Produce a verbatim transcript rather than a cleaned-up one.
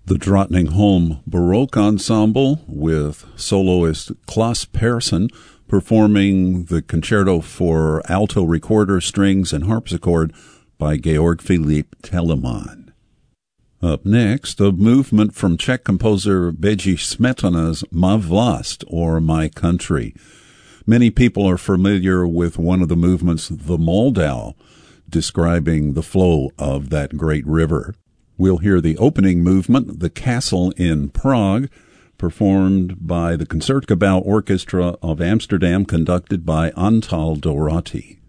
The Drottningholm Baroque Ensemble with soloist Klaus Persson performing the concerto for alto recorder, strings, and harpsichord by Georg Philipp Telemann. Up next, a movement from Czech composer Bedřich Smetana's Má vlast, or My Country. Many people are familiar with one of the movements, the Moldau, describing the flow of that great river. We'll hear the opening movement, The Castle in Prague, performed by the Concertgebouw Orchestra of Amsterdam, conducted by Antal Dorati.